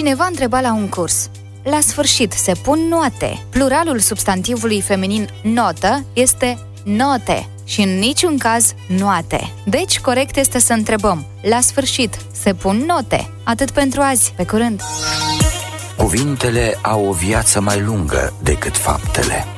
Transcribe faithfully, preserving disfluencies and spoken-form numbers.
Cineva întreba la un curs: la sfârșit se pun note. Pluralul substantivului feminin notă este note și în niciun caz noate. Deci, corect este să întrebăm: la sfârșit se pun note. Atât pentru azi. Pe curând! Cuvintele au o viață mai lungă decât faptele.